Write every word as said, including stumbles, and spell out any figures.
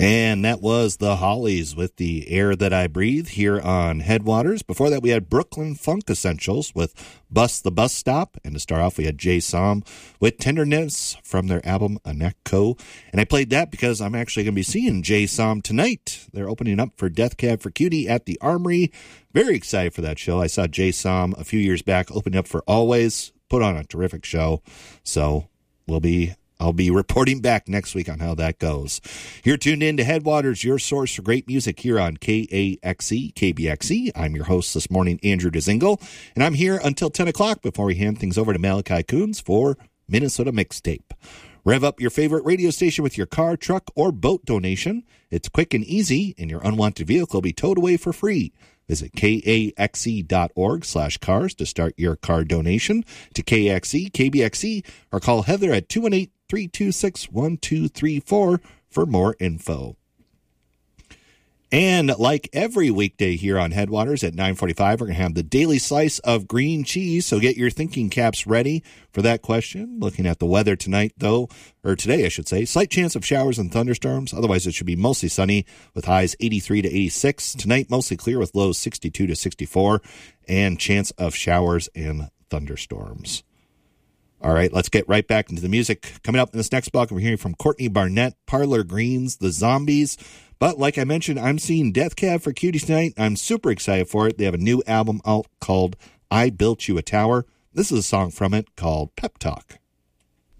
And that was the Hollies with The Air That I Breathe here on Headwaters. Before that, we had Brooklyn Funk Essentials with Bust the Bus Stop. And to start off, we had Jay Som with Tenderness from their album Aneko. And I played that because I'm actually going to be seeing Jay Som tonight. They're opening up for Death Cab for Cutie at the Armory. Very excited for that show. I saw Jay Som a few years back opening up for Always. Put on a terrific show. So we'll be... I'll be reporting back next week on how that goes. You're tuned in to Headwaters, your source for great music here on K A X E, K B X E. I'm your host this morning, Andrew Dzingel, and I'm here until ten o'clock before we hand things over to Malachi Coons for Minnesota Mixtape. Rev up your favorite radio station with your car, truck, or boat donation. It's quick and easy, and your unwanted vehicle will be towed away for free. Visit kaxe.org slash cars to start your car donation to K X E, K B X E, or call Heather at two one eight, three two six, one two three four for more info. And like every weekday here on Headwaters at nine forty-five, we're going to have the daily slice of green cheese. So get your thinking caps ready for that question. Looking at the weather tonight, though, or today, I should say, slight chance of showers and thunderstorms. Otherwise, it should be mostly sunny with highs eighty-three to eighty-six. Tonight, mostly clear with lows sixty-two to sixty-four and chance of showers and thunderstorms. All right, let's get right back into the music. Coming up in this next block, we're hearing from Courtney Barnett, Parlor Greens, The Zombies. But like I mentioned, I'm seeing Death Cab for Cutie tonight. I'm super excited for it. They have a new album out called I Built You a Tower. This is a song from it called Pep Talk.